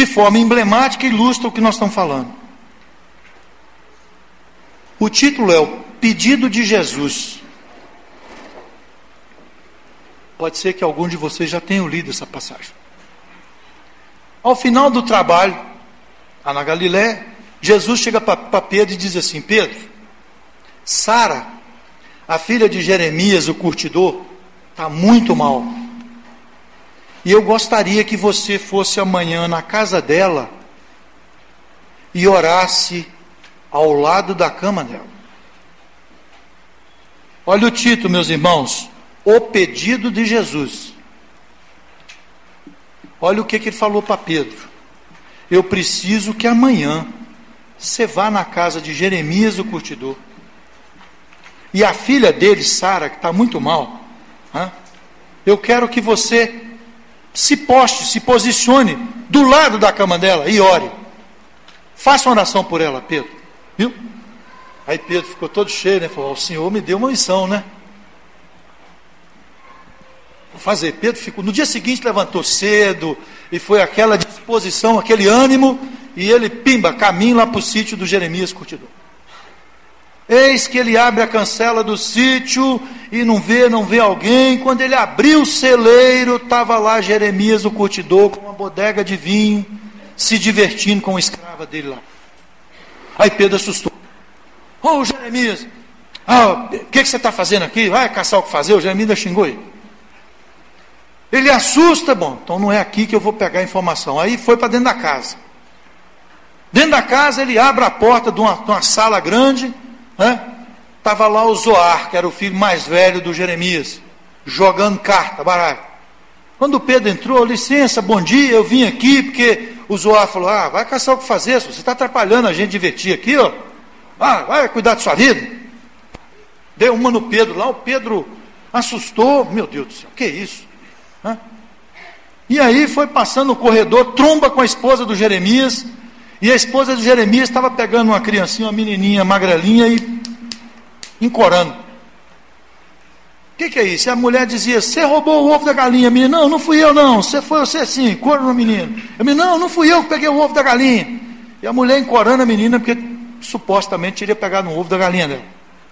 de forma emblemática, ilustra o que nós estamos falando. O título é o Pedido de Jesus. Pode ser que algum de vocês já tenham lido essa passagem. Ao final do trabalho, lá na Galiléia, Jesus chega para Pedro e diz assim: Pedro, Sara, a filha de Jeremias, o curtidor, está muito mal. E eu gostaria que você fosse amanhã na casa dela e orasse ao lado da cama dela. Olha o título, meus irmãos: O Pedido de Jesus. Olha o que ele falou para Pedro: eu preciso que amanhã você vá na casa de Jeremias, o curtidor, e a filha dele, Sara, que está muito mal, eu quero que você se poste, se posicione do lado da cama dela e ore. Faça uma oração por ela, Pedro. Viu? Aí Pedro ficou todo cheio, né? Falou: o Senhor me deu uma missão, né? Vou fazer. Pedro ficou, no dia seguinte levantou cedo, e foi aquela disposição, aquele ânimo, e ele, pimba, caminho lá para o sítio do Jeremias curtidor. Eis que ele abre a cancela do sítio, e não vê alguém. Quando ele abriu o celeiro, estava lá Jeremias o curtidor, com uma bodega de vinho, se divertindo com a escrava dele lá. Aí Pedro assustou: ô Jeremias, o que você está fazendo aqui? Vai caçar o que fazer? O Jeremias ainda xingou ele. Ele assusta: bom, então não é aqui que eu vou pegar a informação. Aí foi para dentro da casa. Dentro da casa ele abre a porta de uma sala grande, estava lá o Zoar, que era o filho mais velho do Jeremias, jogando carta, baralho. Quando o Pedro entrou: licença, bom dia, eu vim aqui porque o Zoar falou: vai caçar o que fazer, você está atrapalhando a gente divertir aqui, ó. Vai cuidar da sua vida. Deu uma no Pedro lá, o Pedro assustou: meu Deus do céu, que isso? E aí foi passando no corredor, tromba com a esposa do Jeremias, e a esposa do Jeremias estava pegando uma criancinha, uma menininha magrelinha, e encorando. O que é isso? E a mulher dizia: você roubou o ovo da galinha. A menina: não fui eu não, foi você sim, corno no menino. A menina: não fui eu que peguei o ovo da galinha. E a mulher encorando a menina, porque supostamente teria pegado um ovo da galinha dela.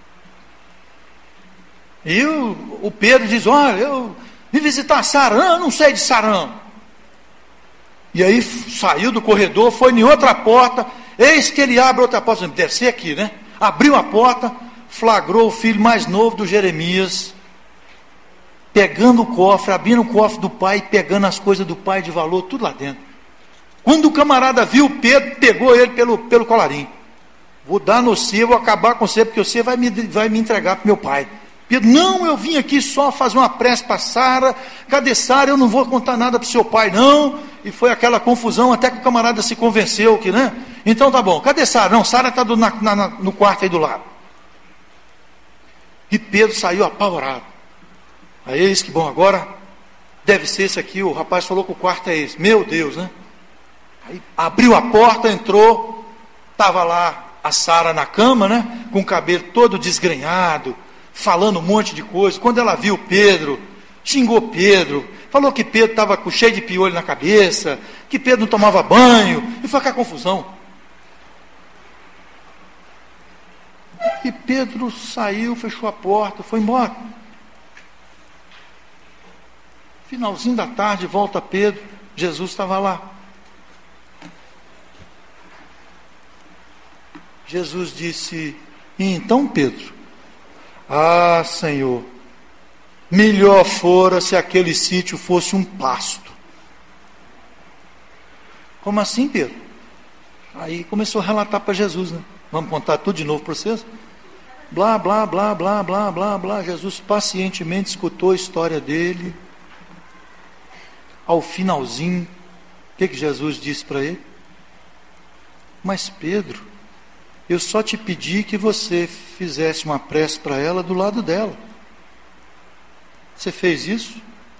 E o Pedro diz: olha, eu vim visitar a Sara. Não, eu não sei de Sara. E aí saiu do corredor, foi em outra porta. Eis que ele abre outra porta. Deve ser aqui, né? Abriu a porta, flagrou o filho mais novo do Jeremias, pegando o cofre, abrindo o cofre do pai, pegando as coisas do pai de valor, tudo lá dentro. Quando o camarada viu Pedro, pegou ele pelo colarinho: vou dar no você, vou acabar com você, porque você vai me entregar para meu pai. Pedro: não, eu vim aqui só fazer uma prece para Sara. Cadê Sara? Eu não vou contar nada para o seu pai, não. E foi aquela confusão, até que o camarada se convenceu que, né? Então tá bom, cadê Sara? Não, Sara está no quarto aí do lado. E Pedro saiu apavorado. Aí eis que, bom, agora deve ser esse aqui. O rapaz falou que o quarto é esse. Meu Deus, né? Aí abriu a porta, entrou, estava lá a Sara na cama, né? Com o cabelo todo desgrenhado, falando um monte de coisa. Quando ela viu Pedro, xingou Pedro, falou que Pedro estava cheio de piolho na cabeça, que Pedro não tomava banho, e foi aquela confusão. E Pedro saiu, fechou a porta, foi embora. Finalzinho da tarde, volta Pedro, Jesus estava lá. Jesus disse: e então Pedro, Senhor, melhor fora se aquele sítio fosse um pasto. Como assim, Pedro? Aí começou a relatar para Jesus, né? Vamos contar tudo de novo para vocês? Blá, blá, blá, blá, blá, blá, blá. Jesus pacientemente escutou a história dele. Ao finalzinho, o que Jesus disse para ele? Mas Pedro, eu só te pedi que você fizesse uma prece para ela do lado dela. Você fez isso?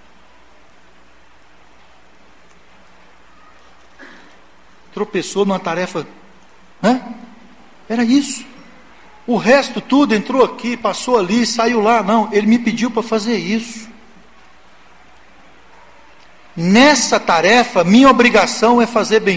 Tropeçou numa tarefa, era isso. O resto tudo entrou aqui, passou ali, saiu lá. Não, ele me pediu para fazer isso. Nessa tarefa, minha obrigação é fazer bem